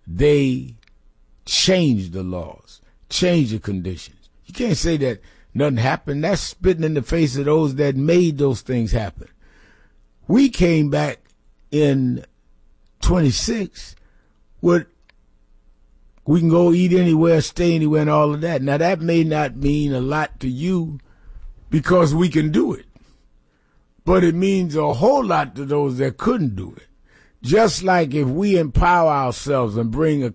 they change the laws, change the conditions. You can't say that nothing happened. That's spitting in the face of those that made those things happen. We came back in 26 with we can go eat anywhere, stay anywhere, and all of that. Now, that may not mean a lot to you because we can do it, but it means a whole lot to those that couldn't do it. Just like if we empower ourselves and bring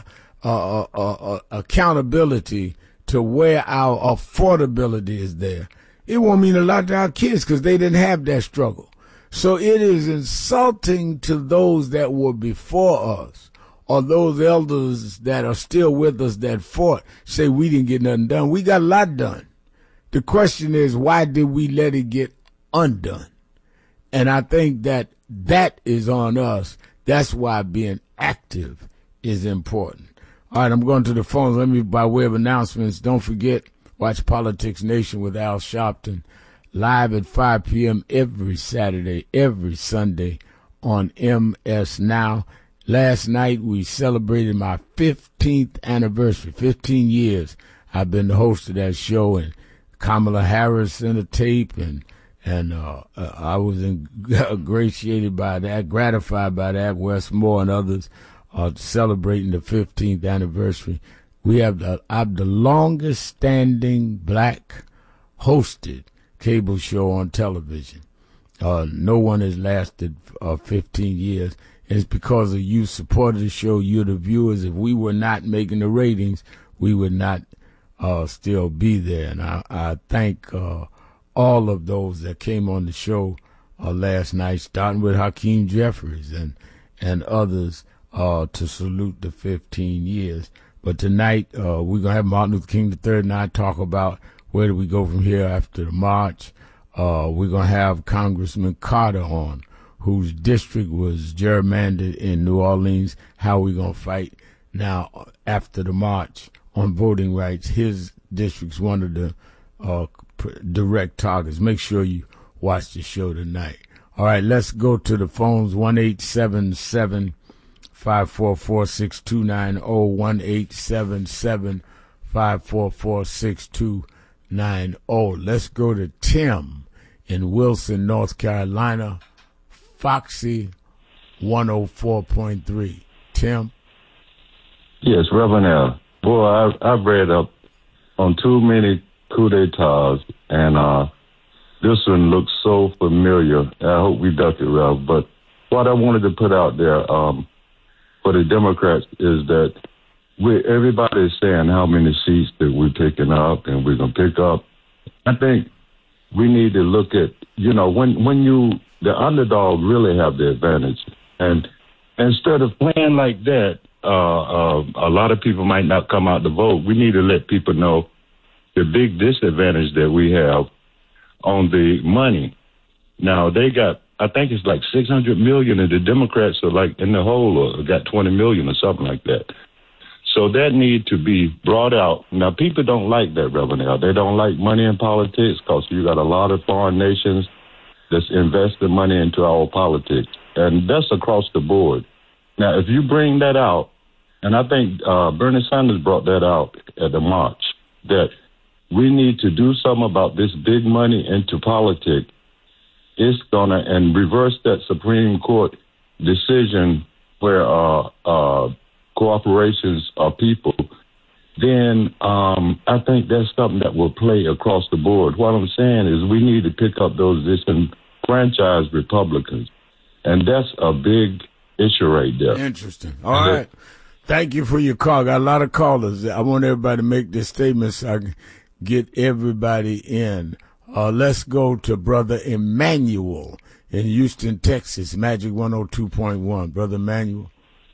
accountability to where our affordability is there, it won't mean a lot to our kids because they didn't have that struggle. So it is insulting to those that were before us or those elders that are still with us that fought, say we didn't get nothing done. We got a lot done. The question is, why did we let it get undone? And I think that is on us. That's why being active is important. All right, I'm going to the phones. Let me, by way of announcements, don't forget, watch Politics Nation with Al Sharpton live at 5 p.m. every Saturday, every Sunday on MS Now. Last night we celebrated my 15th anniversary, 15 years. I've been the host of that show, and Kamala Harris sent a tape, and I was gratified by that. Wes Moore and others are celebrating the 15th anniversary. We have I'm the longest standing black hosted cable show on television. No one has lasted 15 years. It's because of you supported the show, you're the viewers. If we were not making the ratings, we would not still be there. And I thank all of those that came on the show last night, starting with Hakeem Jeffries and others to salute the 15 years. But tonight we're going to have Martin Luther King III and I talk about where do we go from here after the march. We're going to have Congressman Carter on, whose district was gerrymandered in New Orleans, how we going to fight now after the march on voting rights. His district's one of the direct targets. Make sure you watch the show tonight. All right, let's go to the phones, 1-877-544-6290, 1-877-544-6290. Let's go to Tim in Wilson, North Carolina. Foxy 104.3. Tim? Yes, Reverend L. Boy, I've read up on too many coup d'etats, and this one looks so familiar. I hope we duck it, Rev. But what I wanted to put out there for the Democrats is that everybody is saying how many seats that we're picking up and we're going to pick up. I think we need to look at, when the underdog really have the advantage. And instead of playing like that, a lot of people might not come out to vote. We need to let people know the big disadvantage that we have on the money. Now, they got, I think it's like $600 million, and the Democrats are like in the hole or got $20 million or something like that. So that need to be brought out. Now, people don't like that, Reverend Al. They don't like money in politics because you got a lot of foreign nations that's investing money into our politics. And that's across the board. Now, if you bring that out, and I think Bernie Sanders brought that out at the march, that we need to do something about this big money into politics. It's going to, and reverse that Supreme Court decision where corporations are people, then I think that's something that will play across the board. What I'm saying is we need to pick up those disenfranchised Republicans, and that's a big issue right there. Interesting. All right. Thank you for your call. Got a lot of callers. I want everybody to make this statement so I can get everybody in. Let's go to Brother Emmanuel in Houston, Texas, Magic 102.1. Brother Emmanuel.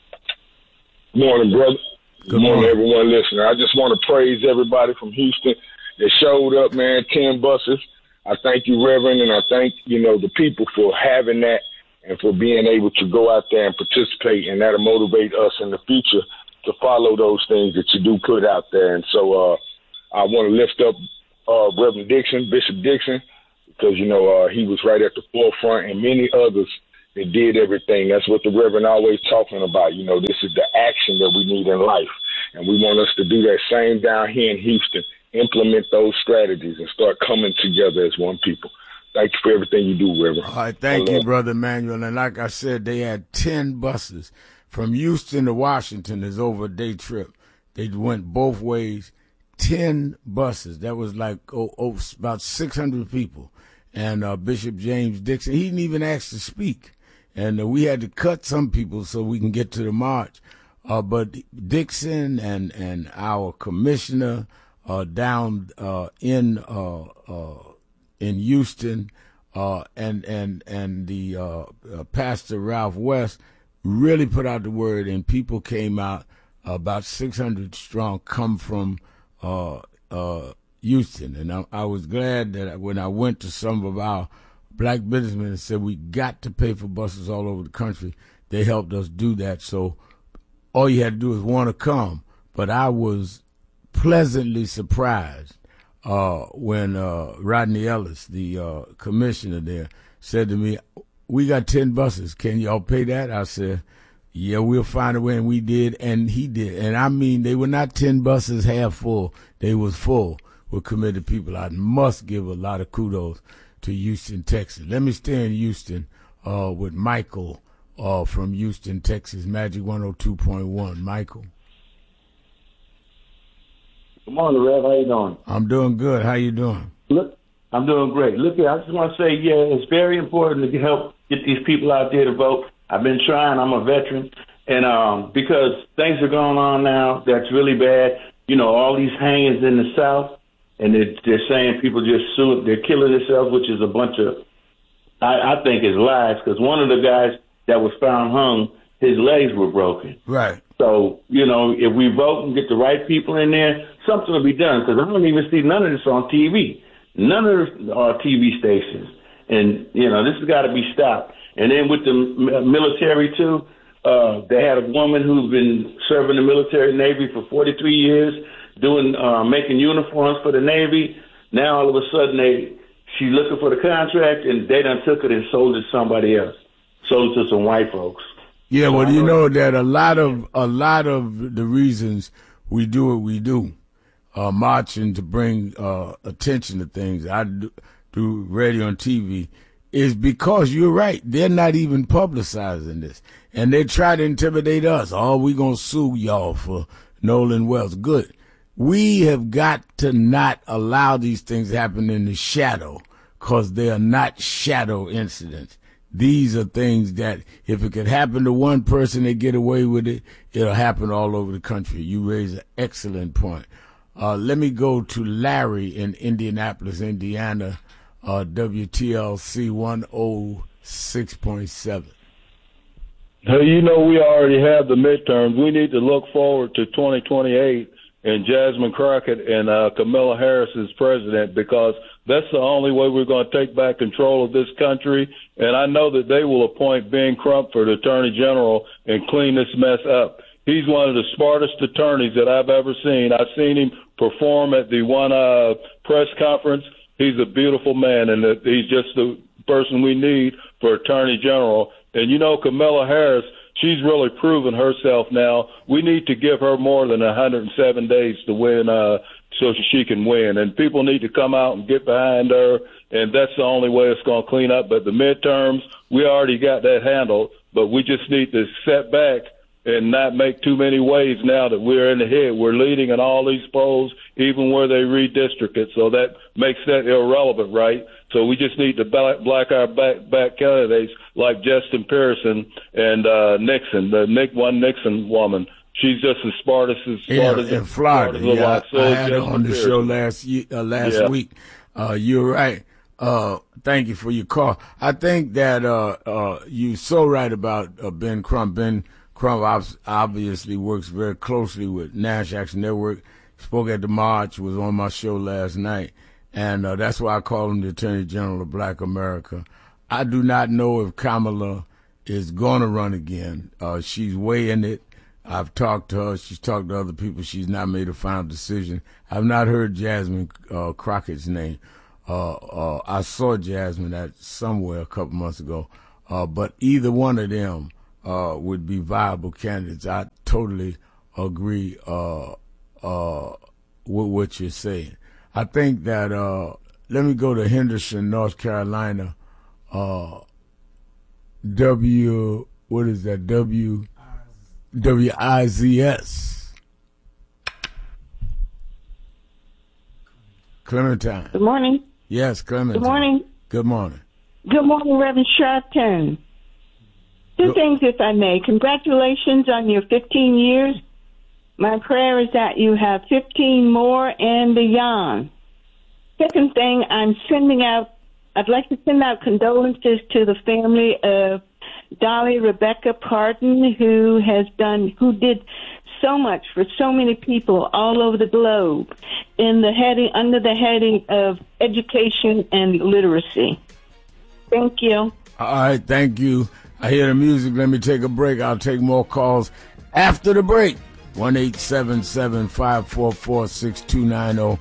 Good morning, brother. Good morning, everyone listening. I just want to praise everybody from Houston that showed up, man, 10 buses. I thank you, Reverend, and I thank, the people for having that and for being able to go out there and participate, and that'll motivate us in the future to follow those things that you do put out there. And so I want to lift up Reverend Dixon, Bishop Dixon, because, he was right at the forefront, and many others that did everything. That's what the Reverend always talking about. You know, this is the action that we need in life. And we want us to do that same down here in Houston, implement those strategies and start coming together as one people. Thank you for everything you do, Reverend. All right, thank you, Brother Emmanuel. And like I said, they had 10 buses from Houston to Washington. Is over a day trip. They went both ways, 10 buses. That was like about 600 people. And Bishop James Dixon, he didn't even ask to speak. And we had to cut some people so we can get to the march. But Dixon and our commissioner down in Houston and the Pastor Ralph West really put out the word, and people came out. About 600 strong come from Houston. And I was glad that when I went to some of our black businessmen and said we got to pay for buses all over the country, they helped us do that. So all you had to do is want to come. But I was pleasantly surprised when Rodney Ellis, the commissioner there, said to me, "We got 10 buses. Can y'all pay that?" I said, "Yeah, we'll find a way," and we did, and he did. And I mean, they were not 10 buses half full. They was full with committed people. I must give a lot of kudos to Houston, Texas. Let me stay in Houston with Michael from Houston, Texas, Magic 102.1. Michael. Good morning, Rev. How you doing? I'm doing good. How you doing? Look, I'm doing great. Look here, I just want to say, yeah, it's very important to help get these people out there to vote. I've been trying. I'm a veteran. And because things are going on now that's really bad. You know, all these hangings in the South, and they're saying people just they're killing themselves, which is a bunch of, I think is lies, because one of the guys that was found hung, his legs were broken. Right. So, you know, if we vote and get the right people in there, something will be done, because I don't even see none of this on TV. None of our TV stations. And, you know, this has got to be stopped. And then with the military, too, they had a woman who's been serving the military Navy for 43 years, making uniforms for the Navy. Now, all of a sudden, she's looking for the contract, and they done took it and sold it to somebody else. Sold it to some white folks. Yeah, well, you know that a lot of the reasons we do what we do, marching to bring attention to things, I do radio and TV, is because you're right. They're not even publicizing this. And they try to intimidate us. Oh, we're going to sue y'all for Nolan Wells. Good. We have got to not allow these things to happen in the shadow, because they are not shadow incidents. These are things that if it could happen to one person, they get away with it, it'll happen all over the country. You raise an excellent point. Let me go to Larry in Indianapolis, Indiana, WTLC 106.7. Hey, you know, we already have the midterms. We need to look forward to 2028 and Jasmine Crockett and Kamala Harris as president, because that's the only way we're going to take back control of this country. And I know that they will appoint Ben Crump for the Attorney General and clean this mess up. He's one of the smartest attorneys that I've ever seen. I've seen him perform at the one press conference. He's a beautiful man, and he's just the person we need for Attorney General. And, you know, Kamala Harris, she's really proven herself now. We need to give her more than 107 days to win so she can win. And people need to come out and get behind her, and that's the only way it's going to clean up. But the midterms, we already got that handled, but we just need to set back and not make too many waves now that we're in the head. We're leading in all these polls, even where they redistrict it, so that makes that irrelevant, right? So we just need to black our back candidates like Justin Pearson and Nixon, the Nixon woman. She's just as smart as in Florida. Yeah, I had her on the show last week. You're right. Thank you for your call. I think that you're so right about Ben Crump. Ben Crump obviously works very closely with National Action Network. Spoke at the march, was on my show last night, and that's why I call him the Attorney General of Black America. I do not know if Kamala is going to run again. She's weighing it. I've talked to her. She's talked to other people. She's not made a final decision. I've not heard Jasmine Crockett's name. I saw Jasmine at somewhere a couple months ago. But either one of them would be viable candidates. I totally agree with what you're saying. I think that let me go to Henderson, North Carolina. WIZS. Clementine. Good morning. Yes, Clementine. Good morning. Good morning. Good morning, Reverend Sharpton. Two things, if I may. Congratulations on your 15 years. My prayer is that you have 15 more and beyond. Second thing, I'd like to send out condolences to the family of Dolly Rebecca Parton, who did so much for so many people all over the globe under the heading of education and literacy. Thank you. All right, thank you. I hear the music. Let me take a break. I'll take more calls after the break. 1-877-544-6290.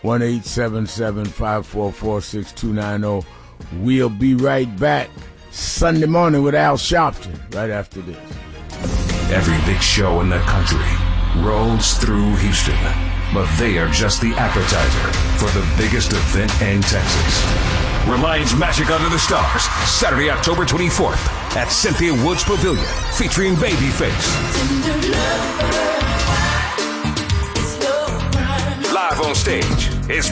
1-877-544-6290. We'll be right back Sunday morning with Al Sharpton right after this. Every big show in the country rolls through Houston, but they are just the appetizer for the biggest event in Texas. Reliance Magic Under the Stars, Saturday, October 24th at Cynthia Woods Pavilion, featuring Babyface. Live on stage,